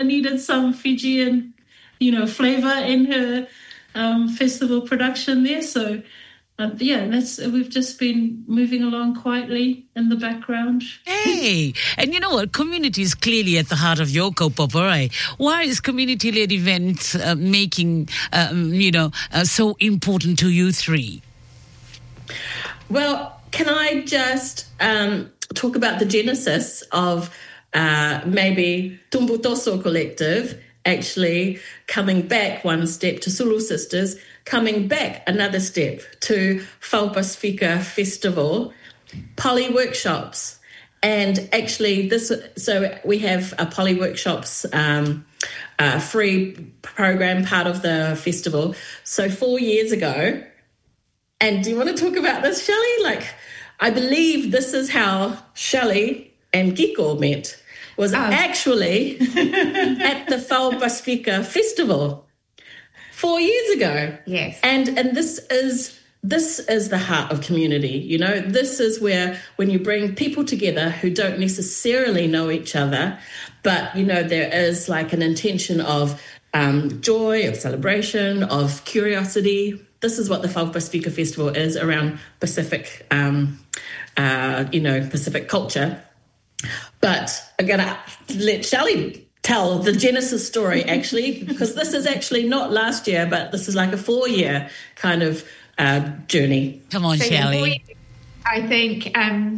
needed some Fijian, flavor in her festival production there. So, we've just been moving along quietly in the background. Hey, and you know what? Community is clearly at the heart of your kaupapa, right? Why is community-led events making, so important to you three? Well, can I just talk about the genesis of maybe Tumbutoso Collective actually coming back one step to Sulu Sisters, coming back another step to Whao Pasifika Festival, Poly Workshops. And actually so we have a Poly Workshops free program, part of the festival. So 4 years ago, and do you want to talk about this, Shelley? I believe this is how Shelley and Kiko met, was actually at the Whao Pasifika Festival 4 years ago. Yes. And this is the heart of community. This is where, when you bring people together who don't necessarily know each other, but, there is an intention of joy, of celebration, of curiosity. This is what the Whao Pasifika Festival is around Pacific, Pacific culture. But I'm going to let Shelley tell the genesis story, actually, because this is actually not last year, but this is a 4-year kind of journey. Come on, Shelley. I think,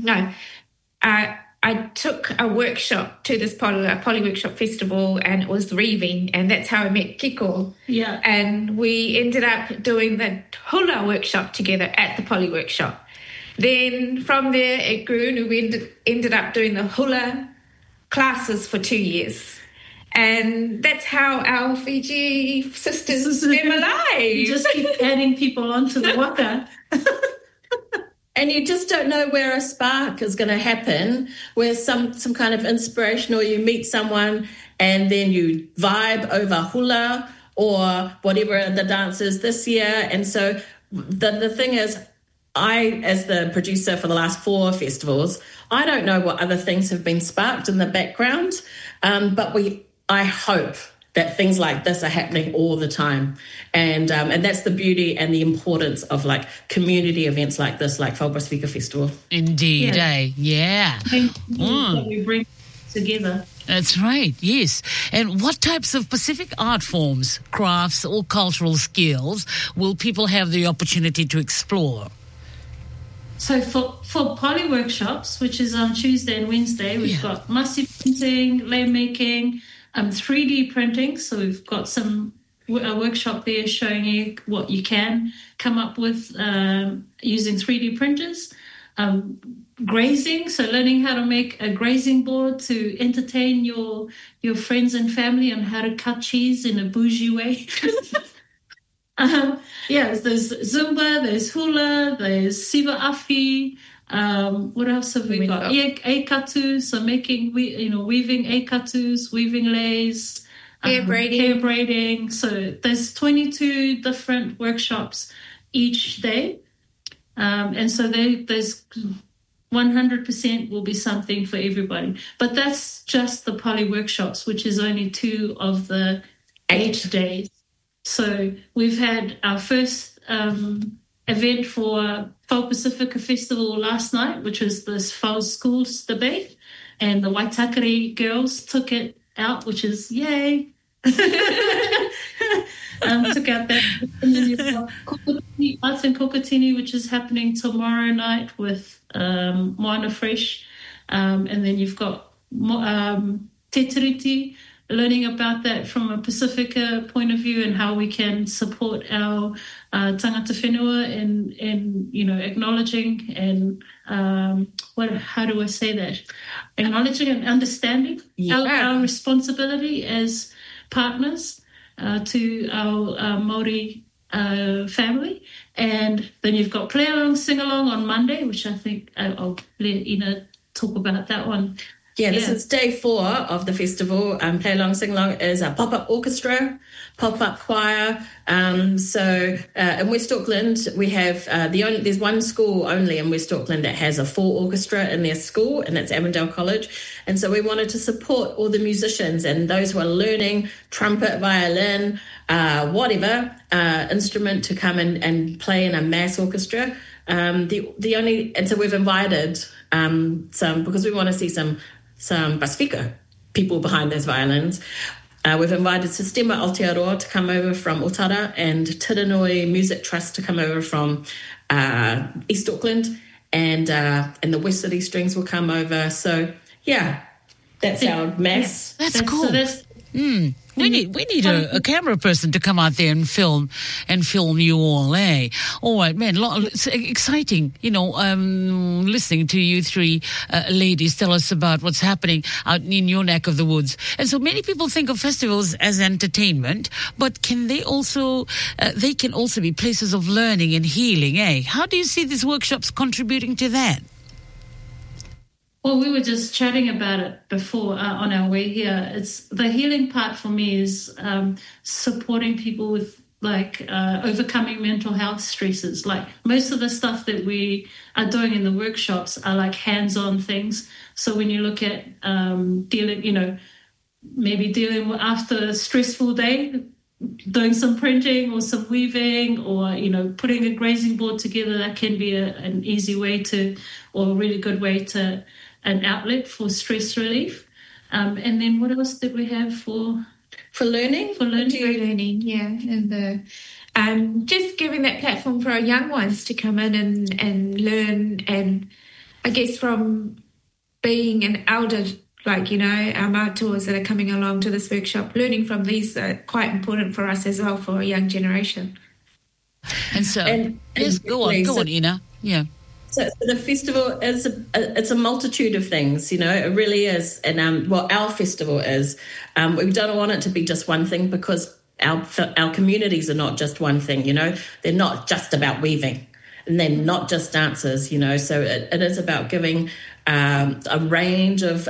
I took a workshop to this Poly Workshop Festival, and it was reaving, and that's how I met Kiko. Yeah. And we ended up doing the hula workshop together at the Poly Workshop. Then from there it grew, and we ended up doing the hula classes for 2 years. And that's how our Fiji sisters came alive. You just keep adding people onto the waka. And you just don't know where a spark is going to happen, where some kind of inspiration, or you meet someone and then you vibe over hula or whatever the dance is this year. And so the thing is, I, as the producer for the last 4 festivals, I don't know what other things have been sparked in the background, but I hope that things like this are happening all the time. And that's the beauty and the importance of community events like this, like Whao Pasifika Festival. Indeed, Yeah. That we bring together. That's right, yes. And what types of Pacific art forms, crafts, or cultural skills will people have the opportunity to explore? So for Poly Workshops, which is on Tuesday and Wednesday, we've got masi painting, lei making, 3D printing. So we've got a workshop there showing you what you can come up with using 3D printers. Grazing, so learning how to make a grazing board to entertain your friends and family on how to cut cheese in a bougie way. There's Zumba, there's hula, there's Siva Afi. What else have we got? Eikatu, so weaving eikatus, weaving leis, hair braiding. So there's 22 different workshops each day. And so there's 100% will be something for everybody. But that's just the Poly Workshops, which is only 2 of the 8 days. So we've had our first event for Whao Pasifika Festival last night, which was this Whao Schools debate, and the Waitakere girls took it out, which is yay. Took out that. And then you've got Arts and Kokotini, which is happening tomorrow night with Moana Fresh. And then you've got Te Tiriti, learning about that from a Pacifica point of view and how we can support our tangata whenua in acknowledging and how do I say that? Acknowledging and understanding our responsibility as partners to our Māori family. And then you've got play along, sing along on Monday, which I think I'll let Ina talk about that one. Yeah, this is day 4 of the festival. Play Along Sing Along is a pop-up orchestra, pop-up choir. So in West Auckland, we have there's one school only in West Auckland that has a full orchestra in their school, and it's Avondale College. And so we wanted to support all the musicians and those who are learning trumpet, violin, whatever instrument to come and play in a mass orchestra. And so we've invited some, because we want to see some Pasifika people behind those violins. We've invited Sistema Aotearoa to come over from Otara, and Tiranui Music Trust to come over from East Auckland, and the West City Strings will come over. So yeah, that's our mass. That's cool. So We need a camera person to come out there and film you all, eh? All right, man. It's exciting, listening to you three ladies tell us about what's happening out in your neck of the woods. And so many people think of festivals as entertainment, but can they also be places of learning and healing, eh? How do you see these workshops contributing to that? Well, we were just chatting about it before on our way here. It's the healing part for me is supporting people with overcoming mental health stresses. Like most of the stuff that we are doing in the workshops are like hands-on things. So when you look at dealing with after a stressful day, doing some printing or some weaving or, putting a grazing board together, that can be an easy way or a really good way to an outlet for stress relief. And then what else did we have for learning? For learning, yeah. And just giving that platform for our young ones to come in and learn, and I guess from being an elder, our mātuas that are coming along to this workshop, learning from these are quite important for us as well, for a young generation. And so, go on, Ina. Yeah. So the festival it's a multitude of things, it really is. And our festival is, we don't want it to be just one thing, because our communities are not just one thing, they're not just about weaving, and they're not just dancers, so it is about giving a range of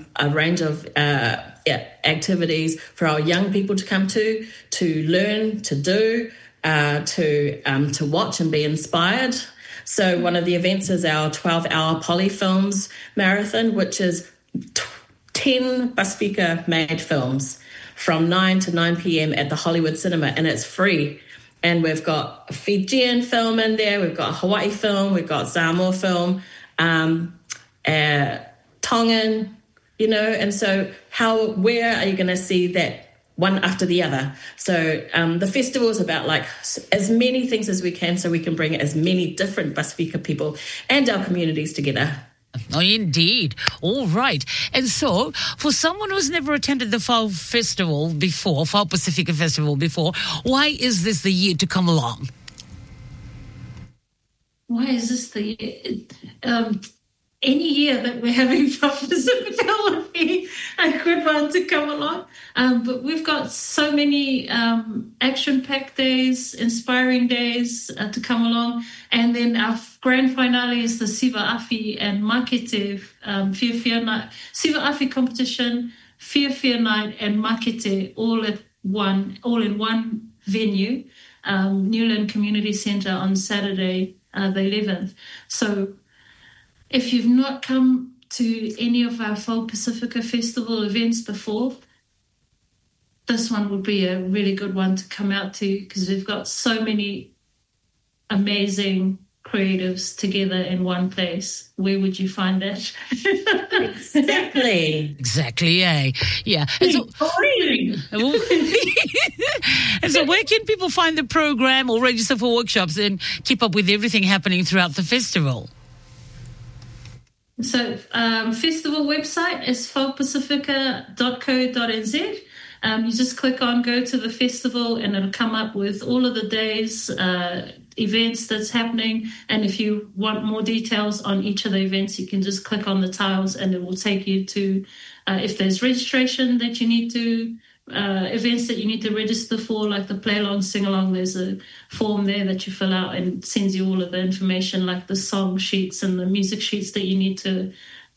activities for our young people to come to learn, to do, to watch and be inspired. So one of the events is our 12-hour Polyfilms marathon, which is 10 Pasifika-made films from 9 to 9 p.m. at the Hollywood Cinema, and it's free. And we've got a Fijian film in there, we've got a Hawaii film, we've got Samoa film, Tongan, and so where are you going to see that one after the other? So the festival is about as many things as we can, so we can bring as many different Pasifika people and our communities together. Oh, indeed. All right. And so, for someone who's never attended the FAO Pasifika Festival before, why is this the year to come along? Why is this the year? Any year that we're having FAO Pasifika would be a good one to come along. But we've got so many action-packed days, inspiring days to come along. And then our grand finale is the Siva Afi and Makete Fia Night. Siva Afi competition, Fia Night and Makete all in one venue, Newland Community Centre on Saturday the 11th. So if you've not come to any of our FAO Pasifika Festival events before, this one would be a really good one to come out to, because we've got so many amazing creatives together in one place. Where would you find that? Exactly, eh? Yeah. And so where can people find the program or register for workshops and keep up with everything happening throughout the festival? So festival website is faopasifika.co.nz. You just go to the festival, and it'll come up with all of the days, events that's happening. And if you want more details on each of the events, you can just click on the tiles, and it will take you to if there's registration that you need to, events that you need to register for, like the Play Along Sing Along. There's a form there that you fill out and sends you all of the information, like the song sheets and the music sheets that you need to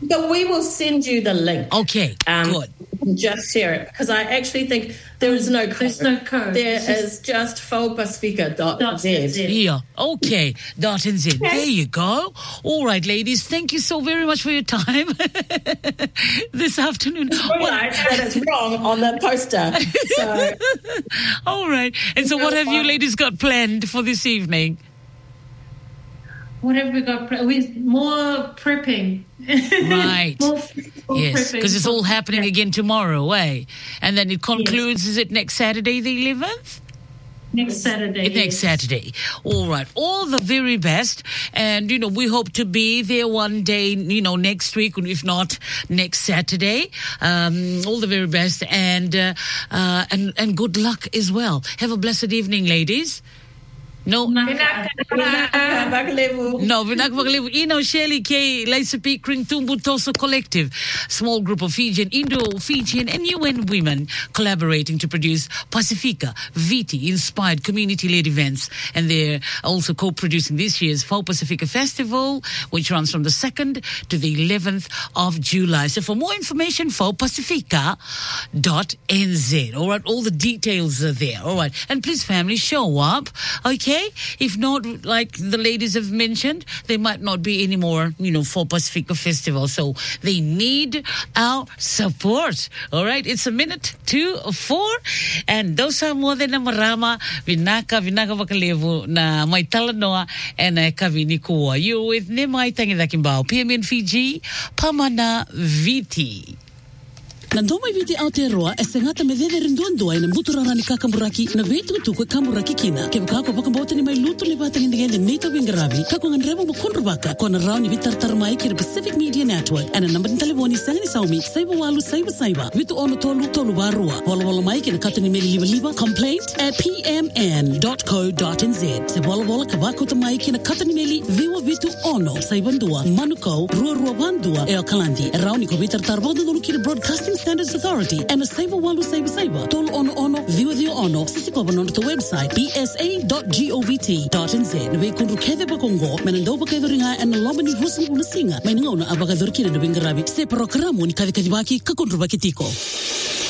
But we will send you the link. Okay, good. Just share it, because I actually think there is no code. There's no code. There is just FauPacifica.nz. Yeah, okay, .nz. There you go. All right, ladies, thank you so very much for your time this afternoon. Realize that it's wrong on the poster. So. All right. And so what have you ladies got planned for this evening? What have we got? More prepping. Right. More yes, because it's all happening Yeah. again tomorrow, eh? And then it concludes, is it next Saturday, the 11th? Next Saturday. Next Saturday. All right. All the very best. And, we hope to be there one day, next week, if not next Saturday. All the very best. And good luck as well. Have a blessed evening, ladies. No, Vinaka Vakalevu. Shirley K. Laisapi Kring Tumbu Toso Collective, small group of Fijian, Indo-Fijian and UN women collaborating to produce Pacifica, Viti-inspired community-led events. And they're also co-producing this year's FauPacifica Festival, which runs from the 2nd to the 11th of July. So for more information, FauPacifica.nz. All right, all the details are there. All right. And please, family, show up. Okay? If not, like the ladies have mentioned, there might not be any more, FauPacifica Festival. So they need our support. All right. It's 3:04. And those are more than a marama. Vinaka Vakalevu na mai talanoa and kavini kua. You're with Nemai Tangidakimbao. PMN Fiji, Pamana Viti. Na ndoma viti Aotearoa e sengata me veve rinduandua ina muturarani kakamburaki na vetu tuku kamburaki kina ke kako pakambota ni mai lutu le batang indigende neta wingarabi kako nganrebo mo konrubaka kona rauni vitar mai ki Pacific Media Network ana number telefoni sangani saumi saiba walu saiba vitu ono tolu barua wala mai ki na katani meli liba complaint@pmn.co.nz se wala kabako ta mai ki na katani meli viwa vitu ono saibandua manuko rua bandua e akalandi rauni ko vitar tarbodo no ki broadcasting Standards Authority and a Saiba Walu Saiba Tol Ono View Ono Sisipa on the website bsa.govt.nz Nwe kundu keve bakongo menendoba keveringa and lomani rusu unasinga meningona abakadurkina de bingarabi se programu ni kadibaki kakundru bakitiko.